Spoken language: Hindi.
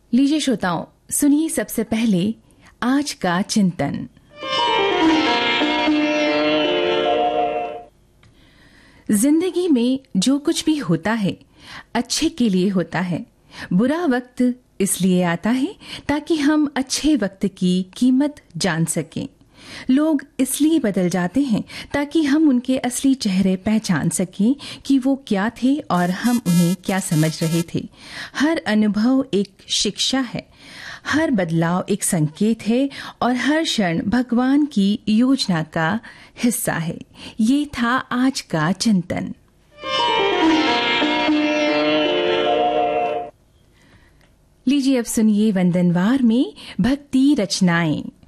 लीजिए श्रोताओं, सुनिए सबसे पहले आज का चिंतन। जिंदगी में जो कुछ भी होता है अच्छे के लिए होता है। बुरा वक्त इसलिए आता है ताकि हम अच्छे वक्त की कीमत जान सकें। लोग इसलिए बदल जाते हैं ताकि हम उनके असली चेहरे पहचान सकें कि वो क्या थे और हम उन्हें क्या समझ रहे थे। हर अनुभव एक शिक्षा है, हर बदलाव एक संकेत है और हर क्षण भगवान की योजना का हिस्सा है। ये था आज का चिंतन। लीजिए अब सुनिए वंदनवार में भक्ति रचनाएं।